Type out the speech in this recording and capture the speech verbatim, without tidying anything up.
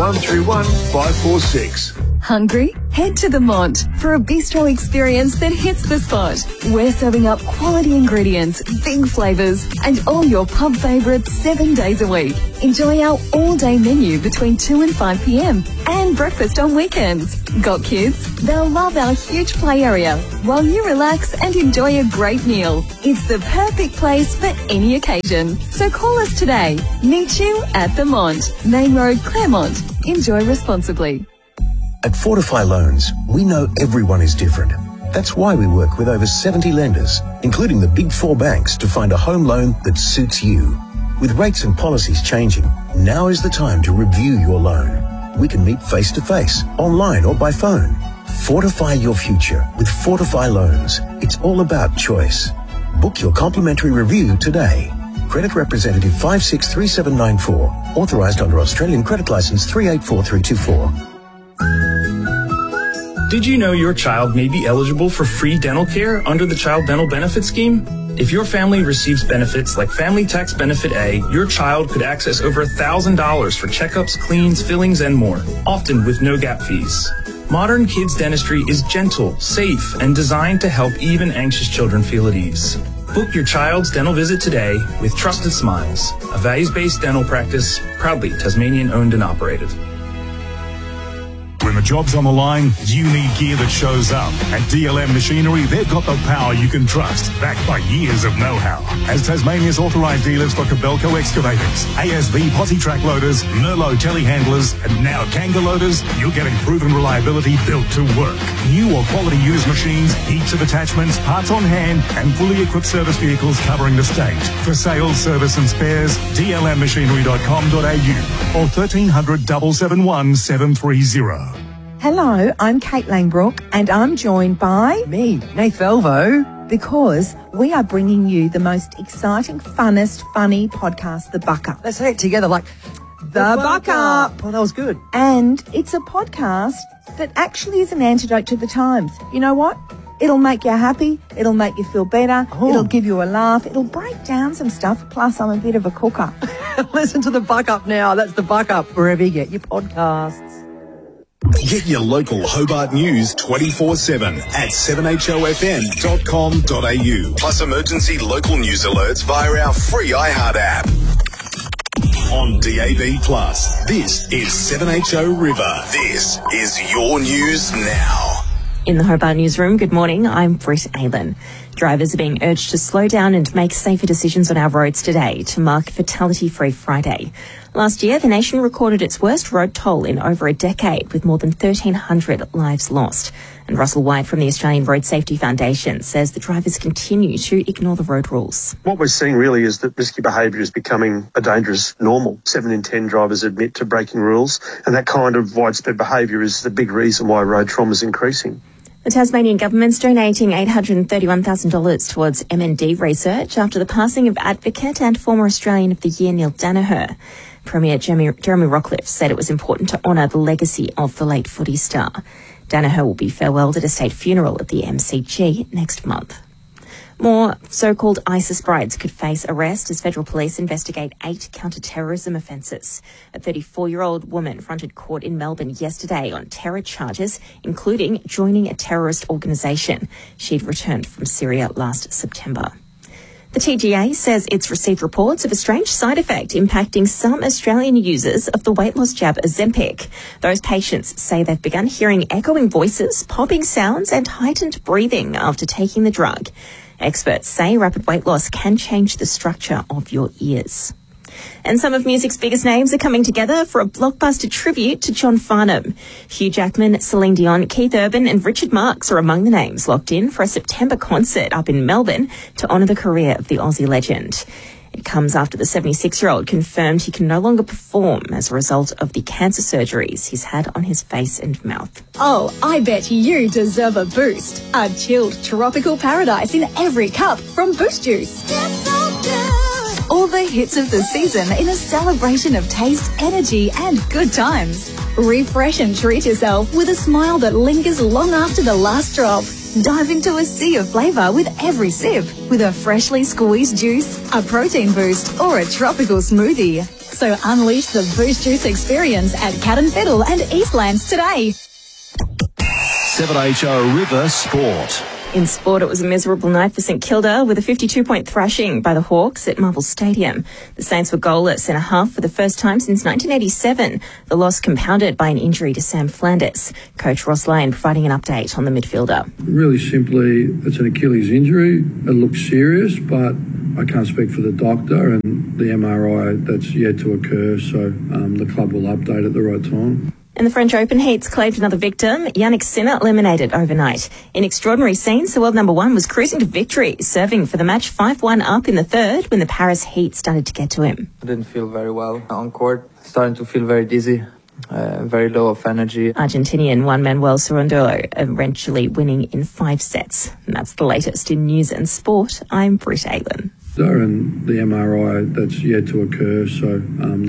one three one five four six. Hungry? Head to the Mont for a bistro experience that hits the spot. We're serving up quality ingredients, big flavours, and all your pub favourites seven days a week. Enjoy our all-day menu between two and five p m and breakfast on weekends. Got kids? They'll love our huge play area while you relax and enjoy a great meal. It's the perfect place for any occasion. So call us today. Meet you at the Mont, Main Road, Claremont. Enjoy responsibly. At Fortify Loans, we know everyone is different. That's why we work with over seventy lenders, including the big four banks, to find a home loan that suits you. With rates and policies changing, now is the time to review your loan. We can meet face-to-face, online or by phone. Fortify your future with Fortify Loans. It's all about choice. Book your complimentary review today. Credit representative five six three seven nine four. Authorised under Australian Credit Licence three eight four three two four. Did you know your child may be eligible for free dental care under the Child Dental Benefit Scheme? If your family receives benefits like Family Tax Benefit A, your child could access over one thousand dollars for checkups, cleans, fillings, and more, often with no gap fees. Modern Kids Dentistry is gentle, safe, and designed to help even anxious children feel at ease. Book your child's dental visit today with Trusted Smiles, a values-based dental practice proudly Tasmanian-owned and operated. When the job's on the line, you need gear that shows up. At D L M Machinery, they've got the power you can trust, backed by years of know-how. As Tasmania's authorised dealers for Kobelco excavators, A S V posi track loaders, Merlo telehandlers, and now Kanga loaders, you're getting proven reliability built to work. New or quality used machines, heaps of attachments, parts on hand, and fully equipped service vehicles covering the state. For sales, service and spares, d l m machinery dot com dot a u or thirteen hundred, seven seven one, seven three zero. Hello, I'm Kate Langbrook and I'm joined by... Me, Nath Velvo. Because we are bringing you the most exciting, funnest, funny podcast, The Buck Up. Let's say it together like... The, the Buck, Buck Up. Up. Oh, that was good. And it's a podcast that actually is an antidote to the times. You know what? It'll make you happy. It'll make you feel better. Oh. It'll give you a laugh. It'll break down some stuff. Plus, I'm a bit of a cooker. Listen to The Buck Up now. That's The Buck Up, wherever you get your podcasts. Get your local Hobart news twenty-four seven at seven h o f m dot com dot a u. Plus emergency local news alerts via our free iHeart app. On D A B Plus, this is seven H O River. This is your news now. In the Hobart Newsroom, good morning, I'm Britt Aylen. Drivers are being urged to slow down and make safer decisions on our roads today to mark Fatality-Free Friday. Last year, the nation recorded its worst road toll in over a decade, with more than thirteen hundred lives lost. And Russell White from the Australian Road Safety Foundation says the drivers continue to ignore the road rules. What we're seeing really is that risky behaviour is becoming a dangerous normal. Seven in ten drivers admit to breaking rules, and that kind of widespread behaviour is the big reason why road trauma is increasing. The Tasmanian government's donating eight hundred thirty-one thousand dollars towards M N D research after the passing of advocate and former Australian of the Year Neil Daniher. Premier Jeremy, Jeremy Rockcliffe said it was important to honour the legacy of the late footy star. Daniher will be farewelled at a state funeral at the M C G next month. More so-called ISIS brides could face arrest as federal police investigate eight counter-terrorism offences. A thirty-four-year-old woman fronted court in Melbourne yesterday on terror charges, including joining a terrorist organisation. She'd returned from Syria last September. The T G A says it's received reports of a strange side effect impacting some Australian users of the weight loss jab Ozempic. Those patients say they've begun hearing echoing voices, popping sounds and heightened breathing after taking the drug. Experts say rapid weight loss can change the structure of your ears. And some of music's biggest names are coming together for a blockbuster tribute to John Farnham. Hugh Jackman, Celine Dion, Keith Urban and Richard Marx are among the names locked in for a September concert up in Melbourne to honour the career of the Aussie legend. It comes after the seventy-six-year-old confirmed he can no longer perform as a result of the cancer surgeries he's had on his face and mouth. Oh, I bet you deserve a boost. A chilled tropical paradise in every cup from Boost Juice. All the hits of the season in a celebration of taste, energy and good times. Refresh and treat yourself with a smile that lingers long after the last drop. Dive into a sea of flavour with every sip with a freshly squeezed juice, a protein boost or a tropical smoothie. So unleash the Boost Juice experience at Cadden Fiddle and Eastlands today. seven H O River Sport. In sport, it was a miserable night for St Kilda with a fifty-two point thrashing by the Hawks at Marvel Stadium. The Saints were goalless in a half for the first time since nineteen eighty-seven. The loss compounded by an injury to Sam Flanders. Coach Ross Lane providing an update on the midfielder. Really simply, it's an Achilles injury. It looks serious, but I can't speak for the doctor and the M R I that's yet to occur, so um, the club will update at the right time. And the French Open heats claimed another victim. Yannick Sinner eliminated overnight. In extraordinary scenes, the world number one was cruising to victory, serving for the match five one up in the third when the Paris heat started to get to him. I didn't feel very well on court. Starting to feel very dizzy, uh, very low of energy. Argentinian Juan Manuel Cerundolo eventually winning in five sets. And that's the latest in news and sport. I'm Britt Aylan. And the M R I that's yet to occur, so um,